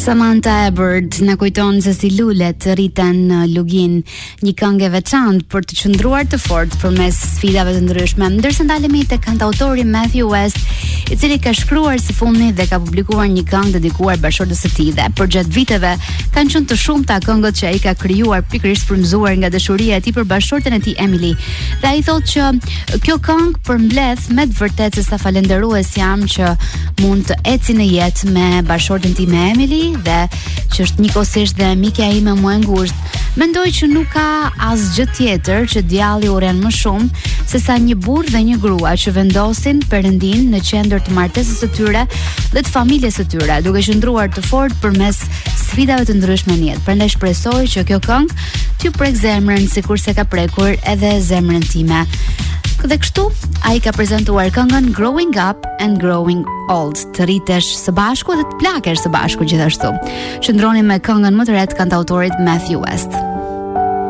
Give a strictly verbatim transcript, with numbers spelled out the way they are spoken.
Samantha Ebert na kujton se si lulet rriten në Lugin, një këngë e veçantë për të qëndruar të fortë përmes sfidave të ndryshme. Ndërsa ndalemi tek kantautori Matthew West, i cili ka shkruar së fundmi dhe ka publikuar një këngë dedikuar bashkëshortes së tij dhe përgjatë viteve kanë qenë të shumta këngët që ai ka krijuar pikërisht frymzuar nga dashuria e tij për bashkëshorten e tij Emily. Dhe ai thotë që kjo këngë përmbledh me të vërtetë se sa falënderues jam që mund të eci në jetë me bashkëshorten tim Emily dhe që është njëkohësisht dhe mikja ime më e ngushtë. Mendoj që nuk ka asgjë tjetër që djalli urren më shumë se sa një burrë dhe një grua që vendosin Perëndin në qendër të martesës së tyre dhe të familjes së tyre, duke qëndruar të fortë përmes sfidave të ndryshme në jetë. Prandaj shpresoj që kjo këngë t'ju prek zemrën sikurse ka prekur edhe zemrën time. Dhe kështu, ai ka prezantuar këngën Growing Up and Growing Old, të rritesh së bashku dhe të plakesh së bashku gjithashtu. Qëndroni me këngën më të re të kantautorit Matthew West.